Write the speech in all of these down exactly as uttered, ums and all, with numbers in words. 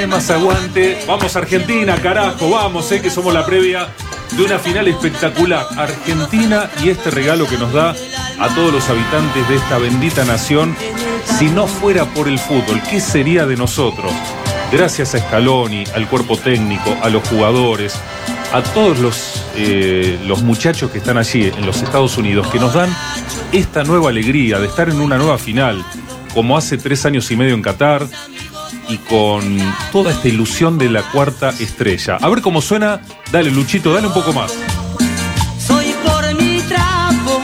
Más aguante. Vamos Argentina, carajo, vamos, sé eh, que somos la previa de una final espectacular. Argentina y este regalo que nos da a todos los habitantes de esta bendita nación. Si no fuera por el fútbol, ¿qué sería de nosotros? Gracias a Scaloni, al cuerpo técnico, a los jugadores, a todos los, eh, los muchachos que están allí en los Estados Unidos, que nos dan esta nueva alegría de estar en una nueva final, como hace tres años y medio en Qatar, y con toda esta ilusión de la cuarta estrella. A ver cómo suena. Dale, Luchito, dale un poco más. Soy por mi trapo,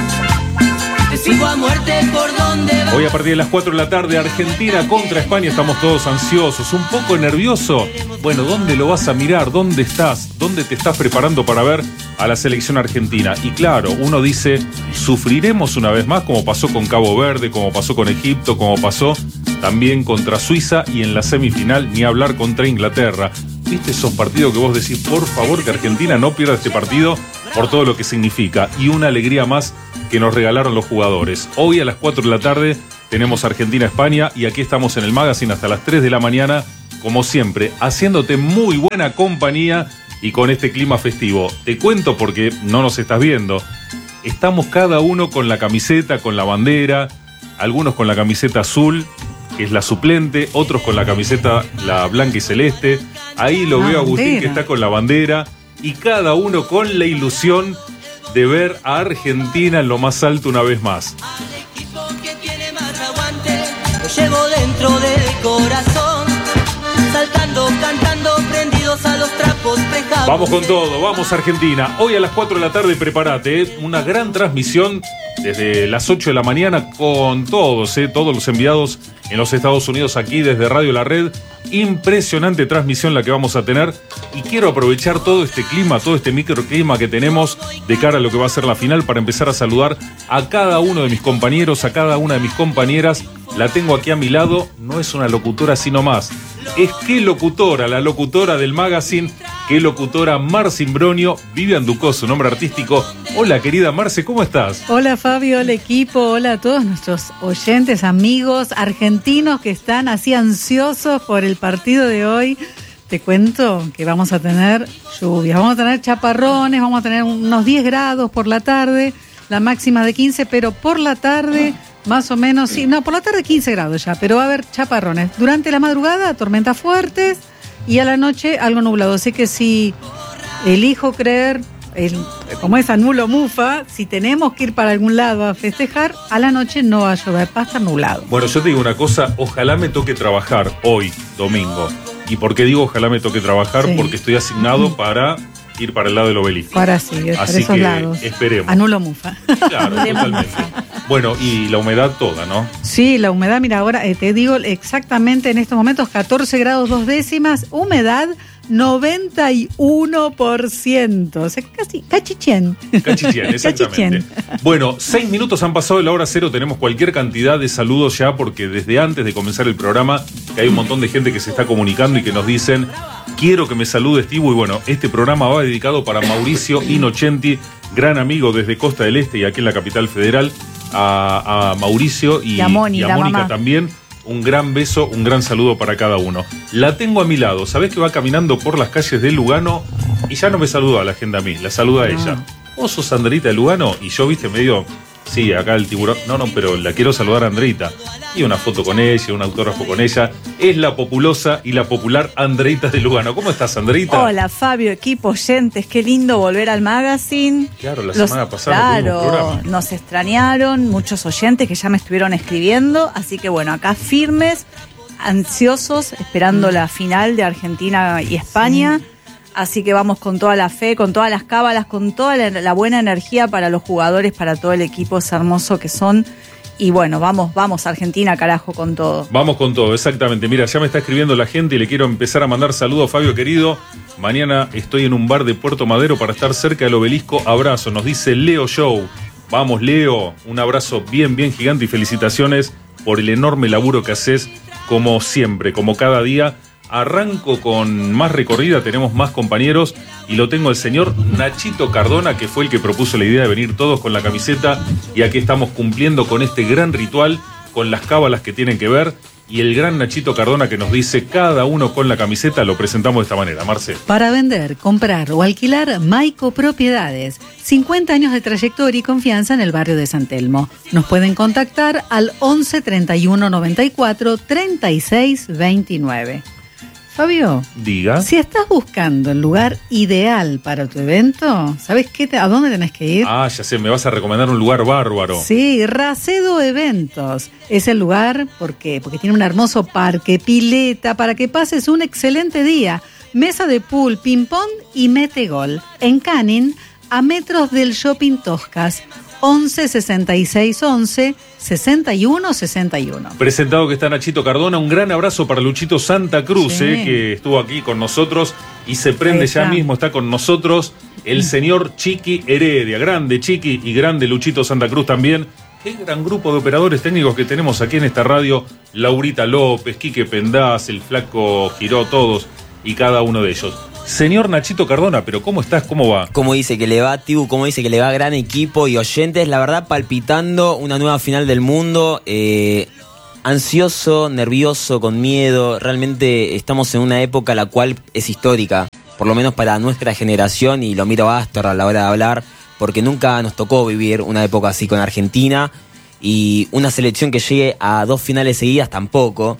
te sigo a muerte por donde va. Hoy a partir de las cuatro de la tarde, Argentina contra España. Estamos todos ansiosos, un poco nervioso. Bueno, ¿dónde lo vas a mirar? ¿Dónde estás? ¿Dónde te estás preparando para ver a la selección argentina? Y claro, uno dice, sufriremos una vez más, como pasó con Cabo Verde, como pasó con Egipto, como pasó también contra Suiza, y en la semifinal ni hablar contra Inglaterra. ¿Viste esos partidos que vos decís, por favor, que Argentina no pierda este partido por todo lo que significa? Y una alegría más que nos regalaron los jugadores. Hoy a las cuatro de la tarde tenemos Argentina-España y aquí estamos en el Magazine hasta las tres de la mañana, como siempre, haciéndote muy buena compañía y con este clima festivo. Te cuento porque no nos estás viendo. Estamos cada uno con la camiseta, con la bandera, algunos con la camiseta azul, que es la suplente, otros con la camiseta la blanca y celeste. Ahí lo veo a Agustín, que está con la bandera, y cada uno con la ilusión de ver a Argentina en lo más alto una vez más. Al equipo que tiene más aguante, lo llevo dentro del corazón, saltando, cantando, prendidos a los trapos prejados. Vamos con todo, vamos Argentina. Hoy a las cuatro de la tarde prepárate, ¿eh? Una gran transmisión desde las ocho de la mañana con todos, ¿eh? Todos los enviados en los Estados Unidos, aquí desde Radio La Red. Impresionante transmisión la que vamos a tener, y quiero aprovechar todo este clima, todo este microclima que tenemos de cara a lo que va a ser la final, para empezar a saludar a cada uno de mis compañeros, a cada una de mis compañeras. La tengo aquí a mi lado, no es una locutora sino más, es qué locutora, la locutora del Magazine, qué locutora Marce Imbronio, Vivian Ducó, su nombre artístico. Hola querida Marce, ¿cómo estás? Hola Fabio, hola equipo, hola a todos nuestros oyentes, amigos argentinos que están así ansiosos por el partido de hoy. Te cuento que vamos a tener lluvias, vamos a tener chaparrones, vamos a tener unos diez grados por la tarde, la máxima de quince, pero por la tarde más o menos, sí, no, por la tarde quince grados ya, pero va a haber chaparrones. Durante la madrugada, tormentas fuertes, y a la noche algo nublado. Así que si elijo creer, el, como es anulo mufa, si tenemos que ir para algún lado a festejar, a la noche no va a llover, va a estar nublado. Bueno, yo te digo una cosa, ojalá me toque trabajar hoy, domingo. ¿Y por qué digo ojalá me toque trabajar? Sí. Porque estoy asignado uh-huh. para ir para el lado del obelisco. Ahora sí, para Así esos que lados. Esperemos. Anulo mufa. Claro, totalmente. Bueno, y la humedad toda, ¿no? Sí, la humedad, mira, ahora eh, te digo exactamente en estos momentos, catorce grados dos décimas, humedad noventa y uno por ciento. O sea, casi cachichén. Cachichén, exactamente. Cachichén. Bueno, seis minutos han pasado de la hora cero, tenemos cualquier cantidad de saludos ya, porque desde antes de comenzar el programa, que hay un montón de gente que se está comunicando y que nos dicen, quiero que me salude Steve, y bueno, este programa va dedicado para Mauricio Innocenti, gran amigo desde Costa del Este y aquí en la capital federal, a, a Mauricio y, y a, Moni, y a Mónica también. Un gran beso, un gran saludo para cada uno. La tengo a mi lado, ¿sabés que va caminando por las calles de Lugano? Y ya no me saluda a la gente a mí, la saluda a ella. ¿Vos sos Andreita de Lugano? Y yo, viste, medio, sí, acá el tiburón. No, no, pero la quiero saludar a Andreita. Y una foto con ella, un autógrafo con ella. Es la populosa y la popular Andreita de Lugano. ¿Cómo estás, Andreita? Hola, Fabio, equipo, oyentes. Qué lindo volver al Magazine. Claro, la Los, semana pasada claro, no tuvimos programa. Nos extrañaron muchos oyentes que ya me estuvieron escribiendo. Así que bueno, acá firmes, ansiosos, esperando mm. la final de Argentina y España. Sí. Así que vamos con toda la fe, con todas las cábalas, con toda la, la buena energía para los jugadores, para todo el equipo, es hermoso que son. Y bueno, vamos, vamos Argentina, carajo, con todo. Vamos con todo, exactamente. Mira, ya me está escribiendo la gente y le quiero empezar a mandar saludos, Fabio querido. Mañana estoy en un bar de Puerto Madero para estar cerca del obelisco. Abrazo, nos dice Leo Show. Vamos, Leo, un abrazo bien, bien gigante y felicitaciones por el enorme laburo que haces, como siempre, como cada día. Arranco con más recorrida, tenemos más compañeros y lo tengo el señor Nachito Cardona, que fue el que propuso la idea de venir todos con la camiseta, y aquí estamos cumpliendo con este gran ritual, con las cábalas que tienen que ver. y el gran Nachito Cardona que nos dice cada uno con la camiseta. Lo presentamos de esta manera, Marce. Para vender, comprar o alquilar Maico Propiedades. cincuenta años de trayectoria y confianza en el barrio de San Telmo. Nos pueden contactar al once treinta y uno noventa y cuatro treinta y seis veintinueve. Fabio, diga. Si estás buscando el lugar ideal para tu evento, ¿sabes qué te, a dónde tenés que ir? Ah, ya sé, me vas a recomendar un lugar bárbaro. Sí, Racedo Eventos. Es el lugar porque, porque tiene un hermoso parque, pileta, para que pases un excelente día. Mesa de pool, ping-pong y mete-gol. En Canning, a metros del Shopping Toscas. once sesenta y seis once sesenta y uno sesenta y uno. Presentado que está Nachito Cardona, un gran abrazo para Luchito Santa Cruz, sí. eh, que estuvo aquí con nosotros y se prende ya mismo, está con nosotros el señor Chiqui Heredia, grande Chiqui y grande Luchito Santa Cruz también. Qué gran grupo de operadores técnicos que tenemos aquí en esta radio, Laurita López, Quique Pendaz, el Flaco Giró, todos y cada uno de ellos. Señor Nachito Cardona, pero ¿cómo estás? ¿Cómo va? Como dice que le va, Tibu, como dice que le va gran equipo y oyentes, la verdad palpitando una nueva final del mundo, eh, ansioso, nervioso, con miedo, realmente estamos en una época la cual es histórica, por lo menos para nuestra generación, y lo miro a Astor a la hora de hablar, porque nunca nos tocó vivir una época así con Argentina, y una selección que llegue a dos finales seguidas tampoco.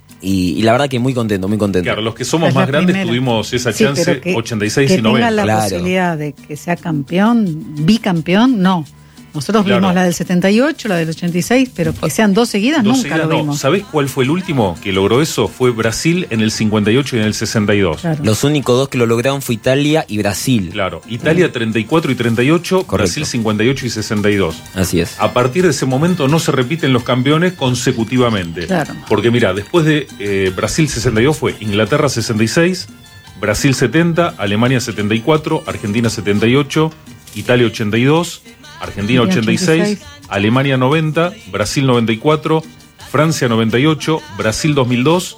Y, y la verdad que muy contento, muy contento. Claro, los que somos es más grandes primera. tuvimos esa sí, chance que, ochenta y seis que y noventa. Que tenga la claro. posibilidad de que sea campeón, bicampeón, no. Nosotros Claro. vimos la del setenta y ocho, la del ochenta y seis, pero que sean dos seguidas Dos nunca seguidas, lo no. vimos. ¿Sabés cuál fue el último que logró eso? Fue Brasil en el cincuenta y ocho y en el sesenta y dos. Claro. Los únicos dos que lo lograron fue Italia y Brasil. Claro, Italia treinta y cuatro y treinta y ocho, Correcto. Brasil cincuenta y ocho y sesenta y dos. Así es. A partir de ese momento no se repiten los campeones consecutivamente. Claro. Porque mira, después de eh, Brasil sesenta y dos fue Inglaterra sesenta y seis, Brasil setenta, Alemania setenta y cuatro, Argentina setenta y ocho, Italia ochenta y dos, Argentina ochenta y seis, Alemania noventa, Brasil noventa y cuatro, Francia noventa y ocho, Brasil dos mil dos,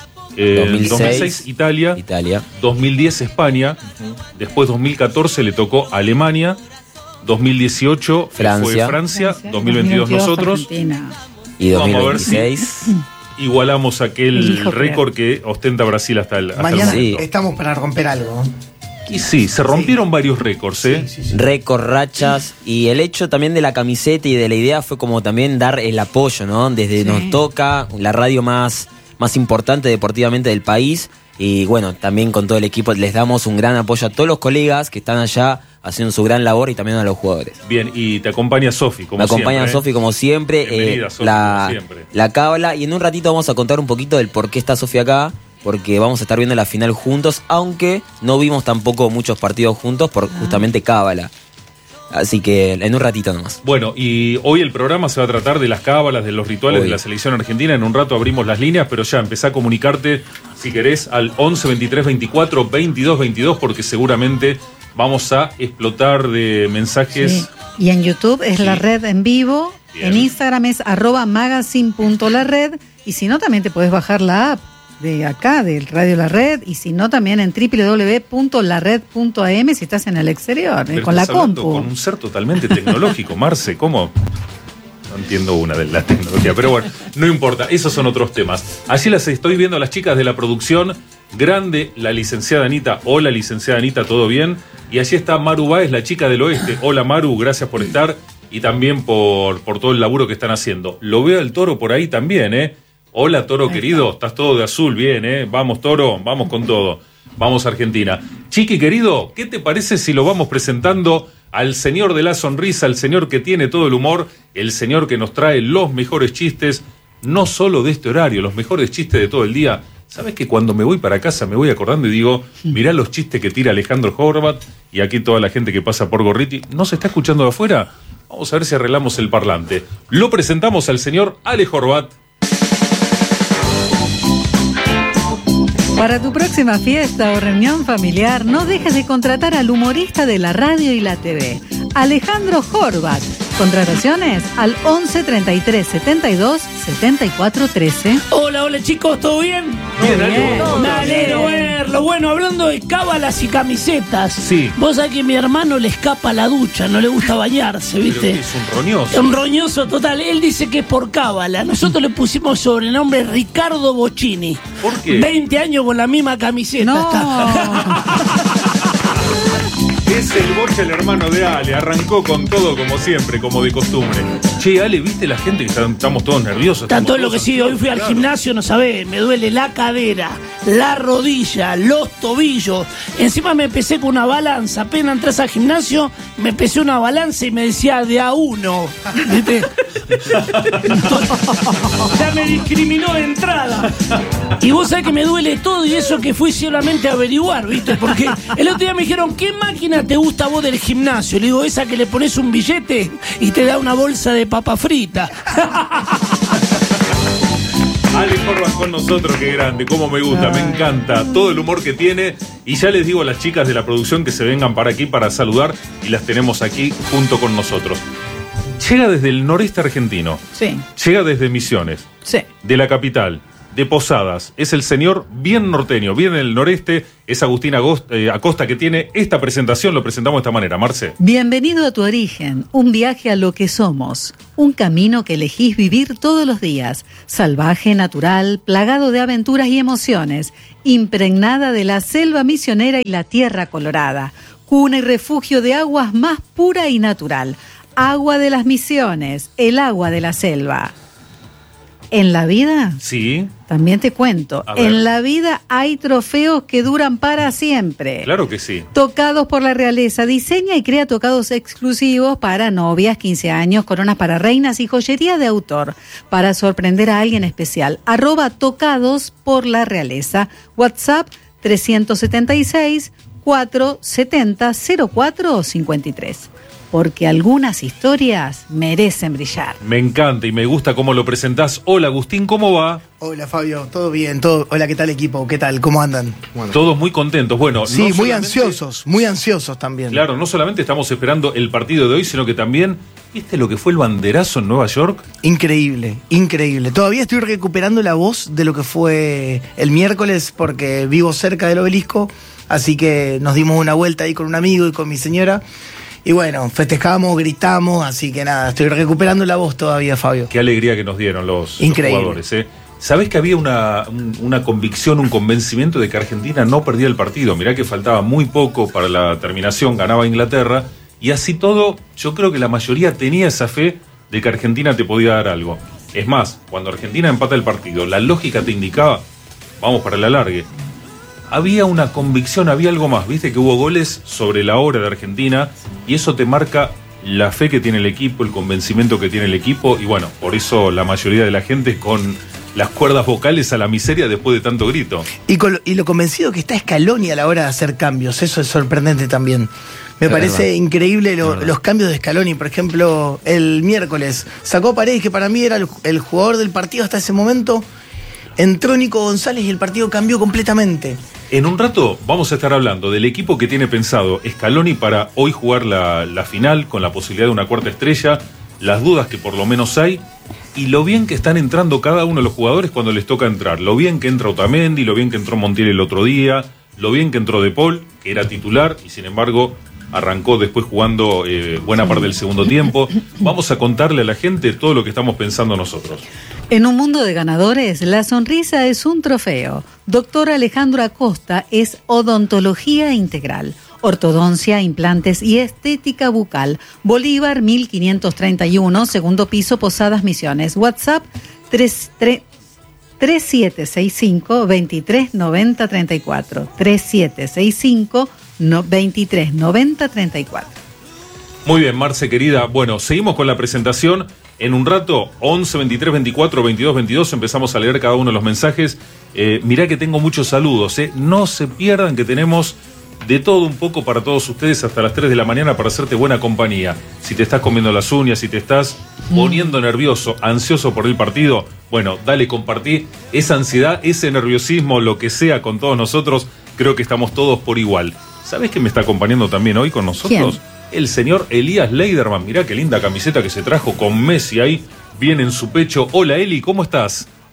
eh, dos mil seis, dos mil seis Italia, Italia. dos mil diez España, uh-huh. Después dos mil catorce le tocó Alemania, dos mil dieciocho Francia. fue Francia, Francia, dos mil veintidós nosotros. Argentina. Y Vamos a ver dos mil veintiséis. Igualamos aquel Elijo récord que ostenta Brasil hasta el, hasta el Mañana momento. Sí. estamos para romper algo. Y sí, se rompieron varios récords, ¿eh? Sí, sí, sí. Récord, rachas, y el hecho también de la camiseta y de la idea fue como también dar el apoyo, ¿no? Desde Sí. Nos Toca, la radio más, más importante deportivamente del país, y bueno, también con todo el equipo les damos un gran apoyo a todos los colegas que están allá haciendo su gran labor y también a los jugadores. Bien, y te acompaña Sofi, como Me acompaña siempre, ¿eh? Sofi como siempre, Bienvenida, eh, Sofi, la, como siempre. la cábala, y en un ratito vamos a contar un poquito del por qué está Sofi acá, porque vamos a estar viendo la final juntos, aunque no vimos tampoco muchos partidos juntos por justamente cábala. Así que en un ratito nomás. Bueno, y hoy el programa se va a tratar de las cábalas, de los rituales Hoy. de la selección argentina. En un rato abrimos las líneas, pero ya empezá a comunicarte, si querés, al once veintitrés veinticuatro veintidós veintidós, porque seguramente vamos a explotar de mensajes. Sí. Y en YouTube es Sí. La Red en vivo, Bien. en Instagram es arroba magazine.lared, y si no también te podés bajar la app de acá, del Radio La Red, y si no también en doble u doble u doble u punto la red punto a eme si estás en el exterior, Pero eh, con la estás hablando compu. con un ser totalmente tecnológico, Marce, ¿cómo? No entiendo una de la tecnología, pero bueno, no importa, esos son otros temas. Allí las estoy viendo a las chicas de la producción, grande la licenciada Anita. Hola, licenciada Anita, ¿todo bien? Y allí está Maru Báez, la chica del oeste. Hola, Maru, gracias por estar y también por, por todo el laburo que están haciendo. Lo veo al Toro por ahí también, ¿eh? Hola, Toro querido, estás todo de azul, bien, ¿eh? Vamos, Toro, vamos con todo. Vamos, Argentina. Chiqui querido, ¿qué te parece si lo vamos presentando al señor de la sonrisa, al señor que tiene todo el humor, el señor que nos trae los mejores chistes, no solo de este horario, los mejores chistes de todo el día? ¿Sabes que cuando me voy para casa me voy acordando y digo, mirá los chistes que tira Alejandro Horvat y aquí toda la gente que pasa por Gorriti? ¿No se está escuchando de afuera? Vamos a ver si arreglamos el parlante. Lo presentamos al señor Ale Horvat. Para tu próxima fiesta o reunión familiar, no dejes de contratar al humorista de la radio y la T V, Alejandro Horvat. Contrataciones al once treinta y tres setenta y dos setenta y cuatro trece. Hola, hola chicos, ¿todo bien? Bien, Muy Ale. bien. Me alegro verlo. Bueno, hablando de de cábalas y camisetas. Sí. Vos sabés que mi hermano le escapa a la ducha, no le gusta bañarse, ¿viste? Pero es un roñoso. Un roñoso total. Él dice que es por cábala. Nosotros le pusimos sobrenombre Ricardo Bocchini. ¿Por qué? veinte años con la misma camiseta. No. Es el Bocha, el hermano de Ale. Arrancó con todo como siempre, como de costumbre. Che, Ale, ¿viste la gente que está- estamos todos nerviosos? Está Estamos todo lo todos que sí, hoy fui al ansiosos, gimnasio, no sabés, me duele la cadera, la rodilla, los tobillos. Encima me pesé con una balanza, apenas entras al gimnasio, me pesé una balanza y me decía de a uno. ¿Viste? Ya me discriminó de entrada. Y vos sabés que me duele todo y eso que fui solamente a averiguar, ¿viste? Porque el otro día me dijeron, ¿qué máquina te gusta a vos del gimnasio? Le digo, esa que le pones un billete y te da una bolsa de papa frita. Ale Horvath con nosotros, qué grande, cómo me gusta, me encanta todo el humor que tiene. Y ya les digo a las chicas de la producción que se vengan para aquí para saludar y las tenemos aquí junto con nosotros. Llega desde el noreste argentino, Sí, llega desde Misiones, sí. de la capital, de Posadas. Es el señor bien norteño, bien en el noreste. Es Agustín Agos- eh, Acosta que tiene esta presentación. Lo presentamos de esta manera, Marce. Bienvenido a tu origen, un viaje a lo que somos, un camino que elegís vivir todos los días, salvaje, natural, plagado de aventuras y emociones, impregnada de la selva misionera y la tierra colorada, cuna y refugio de aguas más pura y natural, agua de las misiones, el agua de la selva. En la vida, Sí, también te cuento, A ver. en la vida hay trofeos que duran para siempre. claro que sí. Tocados por la realeza, diseña y crea tocados exclusivos para novias, quince años, coronas para reinas y joyería de autor para sorprender a alguien especial. Arroba tocados por la realeza. WhatsApp trescientos setenta y seis, cuatrocientos setenta, cero cuatro cincuenta y tres. Porque algunas historias merecen brillar. Me encanta y me gusta cómo lo presentás. Hola, Agustín, ¿cómo va? Hola Fabio, ¿todo bien? ¿Todo? Hola, ¿qué tal equipo? ¿Qué tal? ¿Cómo andan? Bueno. Todos muy contentos. Bueno, Sí, no muy solamente- ansiosos, muy ansiosos también. Claro, no solamente estamos esperando el partido de hoy, sino que también, ¿viste lo que fue el banderazo en Nueva York? Increíble, increíble. Todavía estoy recuperando la voz de lo que fue el miércoles porque vivo cerca del obelisco, así que nos dimos una vuelta ahí con un amigo y con mi señora. Y bueno, festejamos, gritamos, así que nada, estoy recuperando la voz todavía, Fabio. Qué alegría que nos dieron los, los Increíble. jugadores. ¿eh? ¿Sabés que había una, un- una convicción, un convencimiento de que Argentina no perdía el partido? Mirá que faltaba muy poco para la terminación, ganaba Inglaterra, y así todo, yo creo que la mayoría tenía esa fe de que Argentina te podía dar algo. Es más, cuando Argentina empata el partido, la lógica te indicaba, vamos para el alargue. Había una convicción, había algo más, viste que hubo goles sobre la hora de Argentina y eso te marca la fe que tiene el equipo, el convencimiento que tiene el equipo y bueno, por eso la mayoría de la gente con las cuerdas vocales a la miseria después de tanto grito. Y, con lo, y lo convencido que está Scaloni a la hora de hacer cambios, eso es sorprendente también. Me Es parece verdad. increíble lo- Es verdad. los cambios de Scaloni. Por ejemplo, el miércoles sacó a Paredes, que para mí era el, el jugador del partido hasta ese momento. Entró Nico González y el partido cambió completamente. En un rato vamos a estar hablando del equipo que tiene pensado Scaloni para hoy jugar la, la final con la posibilidad de una cuarta estrella, las dudas que por lo menos hay y lo bien que están entrando cada uno de los jugadores cuando les toca entrar. Lo bien que entra Otamendi, lo bien que entró Montiel el otro día, lo bien que entró De Paul, que era titular y sin embargo arrancó después jugando eh, buena parte del segundo tiempo. Vamos a contarle a la gente todo lo que estamos pensando nosotros. En un mundo de ganadores, la sonrisa es un trofeo. Doctor Alejandro Acosta es odontología integral, ortodoncia, implantes y estética bucal. Bolívar mil quinientos treinta y uno, segundo piso, Posadas Misiones. WhatsApp tres siete seis cinco, dos tres nueve cero tres cuatro. tres siete seis cinco, dos tres nueve cero tres cuatro. Muy bien, Marce querida. Bueno, seguimos con la presentación. En un rato, once, veintitrés, veinticuatro, veintidós, veintidós, empezamos a leer cada uno de los mensajes. Eh, mirá que tengo muchos saludos, ¿eh? No se pierdan que tenemos de todo un poco para todos ustedes hasta las tres de la mañana para hacerte buena compañía. Si te estás comiendo las uñas, si te estás poniendo nervioso, ansioso por el partido, bueno, dale, compartí esa ansiedad, ese nerviosismo, lo que sea con todos nosotros. Creo que estamos todos por igual. ¿Sabés quién me está acompañando también hoy con nosotros? ¿Quién? El señor Elías Leiderman. Mirá qué linda camiseta que se trajo con Messi ahí, bien en su pecho. Hola Eli, ¿cómo estás?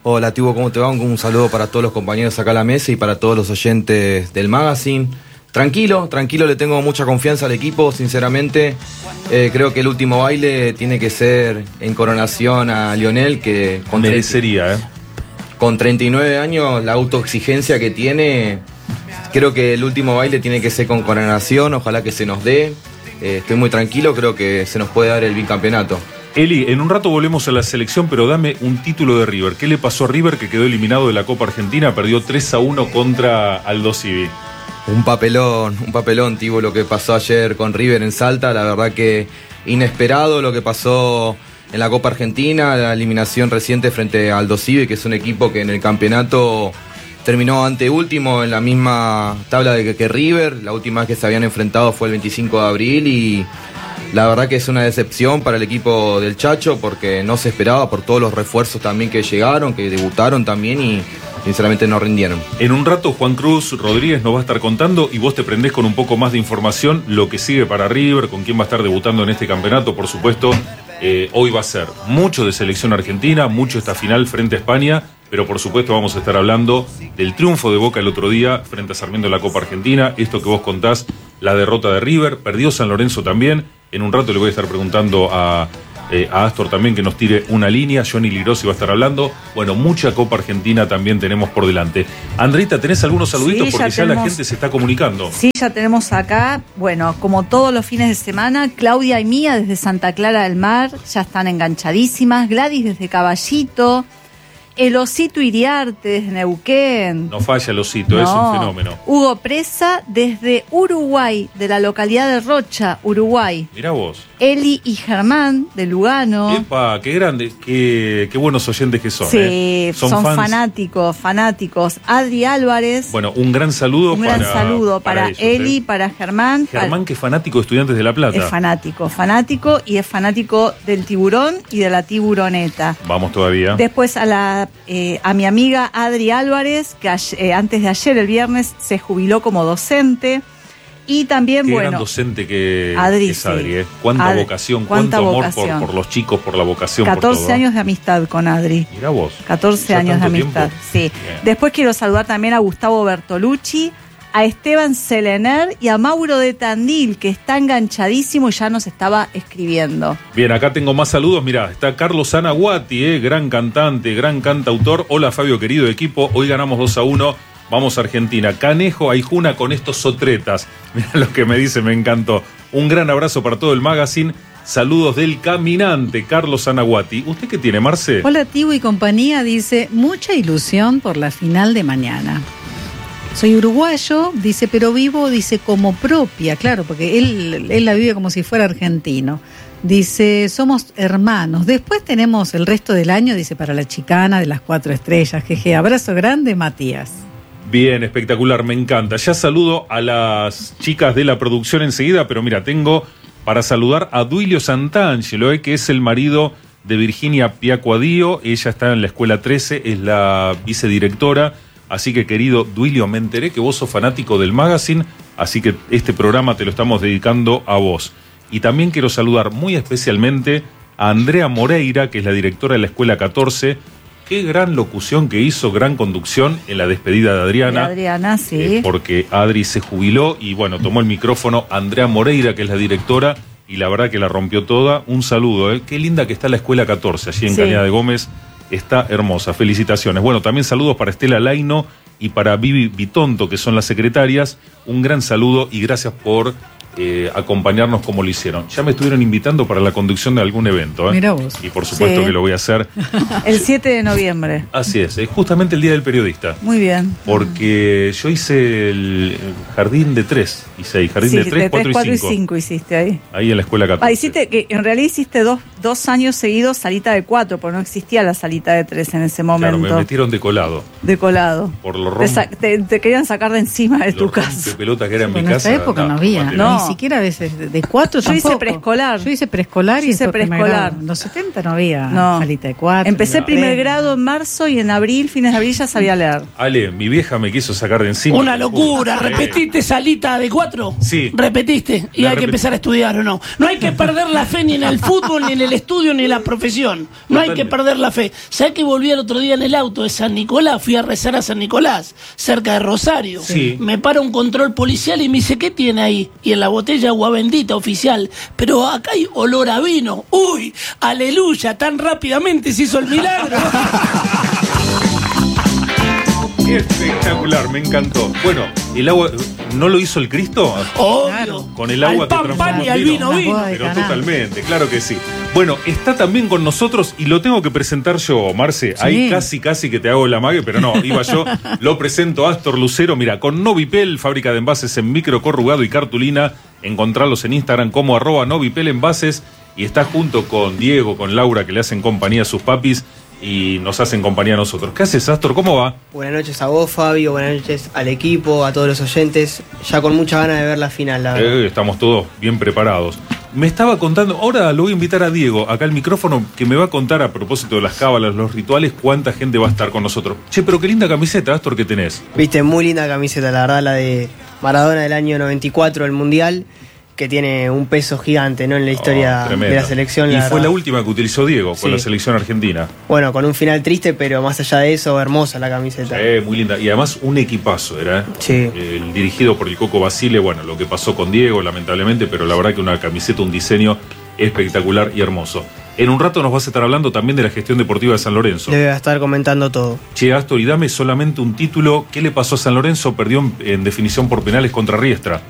Hola, Tibo, ¿cómo te va? Un saludo para todos los compañeros acá a la mesa y para todos los oyentes del magazine. Tranquilo, tranquilo, le tengo mucha confianza al equipo, sinceramente. Eh, creo que el último baile tiene que ser en coronación a Lionel, que con merecería, ¿eh? Con treinta y nueve años, la autoexigencia que tiene, creo que el último baile tiene que ser con coronación, ojalá que se nos dé. Eh, estoy muy tranquilo, creo que se nos puede dar el bicampeonato. Eli, en un rato volvemos a la selección, pero dame un título de River. ¿Qué le pasó a River que quedó eliminado de la Copa Argentina? Perdió tres a uno contra Aldo Civi. Un papelón, un papelón, Tibo, lo que pasó ayer con River en Salta. La verdad que inesperado lo que pasó en la Copa Argentina, la eliminación reciente frente a Aldo Civi, que es un equipo que en el campeonato terminó anteúltimo en la misma tabla de que, que River. La última vez que se habían enfrentado fue el veinticinco de abril y la verdad que es una decepción para el equipo del Chacho porque no se esperaba por todos los refuerzos también que llegaron, que debutaron también y sinceramente no rindieron. En un rato Juan Cruz Rodríguez nos va a estar contando y vos te prendés con un poco más de información lo que sigue para River, con quién va a estar debutando en este campeonato, por supuesto. Eh, hoy va a ser mucho de selección argentina, mucho esta final frente a España, pero por supuesto vamos a estar hablando del triunfo de Boca el otro día frente a Sarmiento en la Copa Argentina, esto que vos contás, la derrota de River, perdió San Lorenzo también. En un rato le voy a estar preguntando a, eh, a Astor también que nos tire una línea. Johnny Ligrossi va a estar hablando. Bueno, mucha Copa Argentina también tenemos por delante. Andreita, ¿tenés algunos saluditos? Sí, porque ya, tenemos, la gente se está comunicando. Sí, ya tenemos acá, bueno, como todos los fines de semana, Claudia y Mía desde Santa Clara del Mar, ya están enganchadísimas. Gladys desde Caballito. El Osito Iriarte desde Neuquén. No falla el Osito, no. Es un fenómeno. Hugo Presa desde Uruguay, de la localidad de Rocha, Uruguay. Mirá vos. Eli y Germán de Lugano. Epa, qué grande, qué, qué buenos oyentes que son. Sí, ¿eh? son, son fanáticos, fanáticos. Adri Álvarez. Bueno, un gran saludo un para Un gran saludo para, para ellos, Eli, ¿eh? para Germán. Germán, que es fanático de Estudiantes de La Plata. Es fanático, fanático y es fanático del tiburón y de la tiburoneta. Vamos todavía. Después a la eh, a mi amiga Adri Álvarez, que ayer, eh, antes de ayer, el viernes, se jubiló como docente. Y también, Qué bueno. gran docente que Adri, es Adri, ¿eh? Cuánta Adri, vocación, cuánta cuánto vocación. amor por, por los chicos, por la vocación. catorce por todo. años de amistad con Adri. Mirá vos. catorce años de amistad, tiempo? sí. Bien. Después quiero saludar también a Gustavo Bertolucci, a Esteban Selener y a Mauro de Tandil, que está enganchadísimo y ya nos estaba escribiendo. Bien, acá tengo más saludos. Mirá, está Carlos Anaguati, eh, gran cantante, gran cantautor. Hola, Fabio, querido equipo. Hoy ganamos dos a uno. Vamos a Argentina. Canejo, Aijuna con estos sotretas. Mirá lo que me dice, me encantó. Un gran abrazo para todo el magazine. Saludos del caminante, Carlos Anaguati. ¿Usted qué tiene, Marce? Hola, Tibu y compañía. Dice, mucha ilusión por la final de mañana. Soy uruguayo, dice, pero vivo, dice, como propia, claro, porque él, él la vive como si fuera argentino. Dice, somos hermanos. Después tenemos el resto del año, dice, para la chicana de las cuatro estrellas. Jeje, abrazo grande, Matías. Bien, espectacular, me encanta. Ya saludo a las chicas de la producción enseguida, pero mira, tengo para saludar a Duilio Santangelo, eh, que es el marido de Virginia Piacuadío. Ella está en la escuela trece, es la vicedirectora. Así que, querido Duilio, me enteré que vos sos fanático del magazine, así que este programa te lo estamos dedicando a vos. Y también quiero saludar muy especialmente a Andrea Moreira, que es la directora de la escuela catorce. Qué gran locución que hizo, gran conducción en la despedida de Adriana. De Adriana, sí. Eh, porque Adri se jubiló y bueno, tomó el micrófono Andrea Moreira, que es la directora, y la verdad que la rompió toda. Un saludo, ¿eh? Qué linda que está la escuela catorce, allí en Sí. Cañada de Gómez. Está hermosa, felicitaciones. Bueno, también saludos para Estela Laino y para Vivi Bitonto, que son las secretarias. Un gran saludo y gracias por eh, acompañarnos como lo hicieron. Ya me estuvieron invitando para la conducción de algún evento, ¿eh? Mirá vos. Y por supuesto Sí. que lo voy a hacer. El siete de noviembre. Así es, es justamente el Día del Periodista. Muy bien. Porque yo hice el jardín de tres, hice ahí, jardín Sí, de tres, de cuatro tres, y cinco. cinco hiciste ahí. Ahí en la escuela católica. Ah, hiciste, que en realidad hiciste dos, dos años seguidos salita de cuatro, porque no existía la salita de tres en ese momento. Claro, me metieron de colado. De colado. Por lo Te, rom... sa- te- te querían sacar de encima de tu lo casa. pelota que era en mi En casa. esa época no había. olvídate. No, ni siquiera a veces de, de cuatro Yo hice tampoco. preescolar. Yo hice preescolar Yo y hice después primer preescolar. grado. En los setenta no había No. salita de cuatro. Empecé no. primer Tres. grado en marzo y en abril, fines de abril, ya sabía leer. Ale, mi vieja me quiso sacar de encima. Una locura. Sí. ¿Repetiste salita de cuatro? Sí. ¿Repetiste? Y La hay que repetí. empezar a estudiar o no. No hay que perder la fe ni en el fútbol, ni en el estudio, ni en la profesión. No hay que Totalmente. perder la fe. ¿Sabés que volví el otro día en el auto de San Nicolás? Fui a rezar a San Nicolás, cerca de Rosario. Sí. Me para un control policial y me dice, ¿qué tiene ahí? Y en la botella agua bendita oficial. Pero acá hay olor a vino. ¡Uy! ¡Aleluya! Tan rápidamente se hizo el milagro. Espectacular, me encantó. Bueno, ¿el agua no lo hizo el Cristo? Obvio. Claro. Con el agua al que pan, transforma pan y en al vino, Una vino. boda de Pero Caná. totalmente, claro que sí. Bueno, está también con nosotros, y lo tengo que presentar yo, Marce. Ahí casi, casi que te hago la mague, pero no, iba yo. Lo presento a Astor Lucero, mira, con Novipel, fábrica de envases en micro, corrugado y cartulina. Encontrarlos en Instagram como arroba Novipel Envases. Y está junto con Diego, con Laura, que le hacen compañía a sus papis y nos hacen compañía a nosotros. ¿Qué haces, Astor? ¿Cómo va? Buenas noches a vos, Fabio, buenas noches al equipo, a todos los oyentes. Ya con mucha ganas de ver la final, la verdad. Eh, estamos todos bien preparados. Me estaba contando, ahora lo voy a invitar a Diego, acá al micrófono, que me va a contar a propósito de las cábalas, los rituales, cuánta gente va a estar con nosotros. Che, pero qué linda camiseta, Astor, que tenés. Viste, muy linda camiseta, la verdad, la de Maradona del año noventa y cuatro, el Mundial, que tiene un peso gigante, ¿no? En la historia Oh, tremendo. de la selección. Y la fue verdad. la última que utilizó Diego con Sí. la selección argentina. Bueno, con un final triste, pero más allá de eso, hermosa la camiseta. Eh, muy linda. Y además un equipazo era. ¿eh? Sí. El dirigido por el Coco Basile, bueno, lo que pasó con Diego, lamentablemente, pero la verdad que una camiseta, un diseño espectacular y hermoso. En un rato nos vas a estar hablando también de la gestión deportiva de San Lorenzo. Le voy a estar comentando todo. Che, Astor, y dame solamente un título. ¿Qué le pasó a San Lorenzo? Perdió en, en definición por penales contra Riestra.